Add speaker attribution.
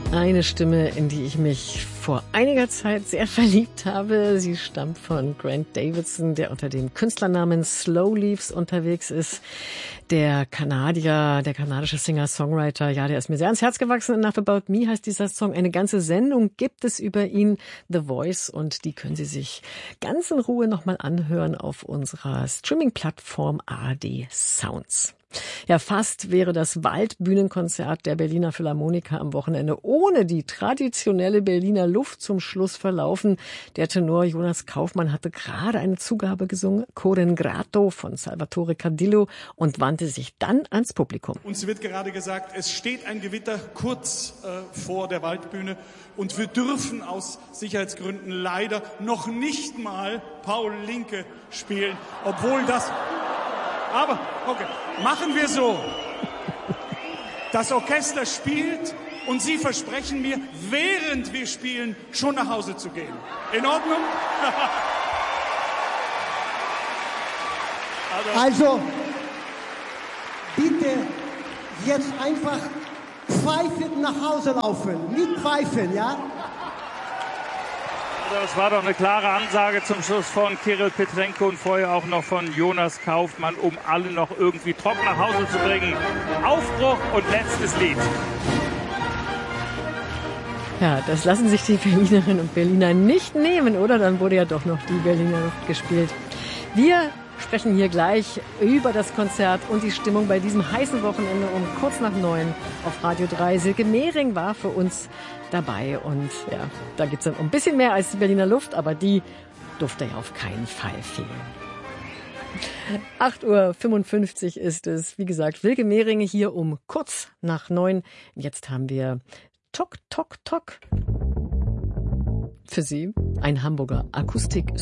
Speaker 1: Eine Stimme, in die ich mich vor einiger Zeit sehr verliebt habe. Sie stammt von Grant Davidson, der unter dem Künstlernamen Slow Leaves unterwegs ist. Der Kanadier, der kanadische Singer-Songwriter, ja, der ist mir sehr ans Herz gewachsen. Enough About Me heißt dieser Song. Eine ganze Sendung gibt es über ihn, The Voice, und die können Sie sich ganz in Ruhe nochmal anhören auf unserer Streaming-Plattform ARD Sounds. Ja, fast wäre das Waldbühnenkonzert der Berliner Philharmoniker am Wochenende ohne die traditionelle Berliner Luft zum Schluss verlaufen. Der Tenor Jonas Kaufmann hatte gerade eine Zugabe gesungen, Cor Ingrato von Salvatore Cardillo, und wandte sich dann ans Publikum.
Speaker 2: Uns wird gerade gesagt, es steht ein Gewitter kurz vor der Waldbühne und wir dürfen aus Sicherheitsgründen leider noch nicht mal Paul Linke spielen, obwohl das... Aber, okay, machen wir so. Das Orchester spielt und Sie versprechen mir, während wir spielen, schon nach Hause zu gehen. In Ordnung?
Speaker 3: Also, bitte jetzt einfach pfeifend nach Hause laufen. Nicht pfeifen, ja?
Speaker 4: Das war doch eine klare Ansage zum Schluss von Kirill Petrenko und vorher auch noch von Jonas Kaufmann, um alle noch irgendwie trocken nach Hause zu bringen. Aufbruch und letztes Lied.
Speaker 1: Ja, das lassen sich die Berlinerinnen und Berliner nicht nehmen, oder? Dann wurde ja doch noch die Berliner Luft gespielt. Wir sprechen hier gleich über das Konzert und die Stimmung bei diesem heißen Wochenende um kurz nach 9 auf Radio 3. Silke Mehring war für uns dabei und ja, da geht's dann um ein bisschen mehr als die Berliner Luft, aber die durfte ja auf keinen Fall fehlen. 8:55 Uhr ist es. Wie gesagt, Silke Mehring hier um kurz nach 9. Jetzt haben wir Tok Tok Tok für Sie, ein Hamburger Akustik